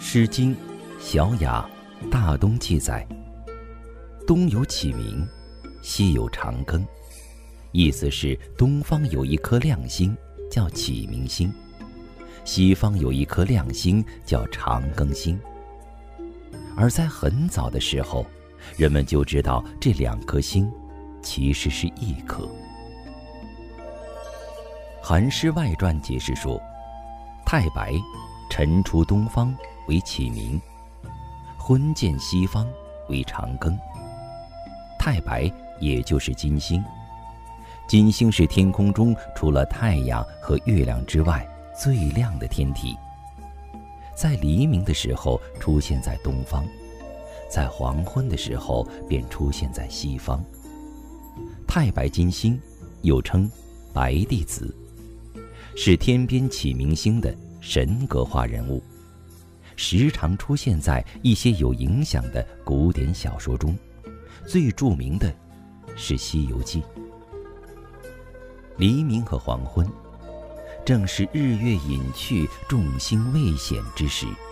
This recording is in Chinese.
诗经·小雅·大东记载：东有启明，西有长庚。意思是东方有一颗亮星叫启明星，西方有一颗亮星叫长庚星。而在很早的时候，人们就知道这两颗星其实是一颗。《韩诗外传》解释说，太白晨出东方为启明，昏见西方为长庚。太白也就是金星，金星是天空中除了太阳和月亮之外最亮的天体，在黎明的时候出现在东方，在黄昏的时候便出现在西方。太白金星又称白帝子，是天边启明星的神格化人物，时常出现在一些有影响的古典小说中，最著名的是《西游记》。黎明和黄昏，正是日月隐去、众星未显之时。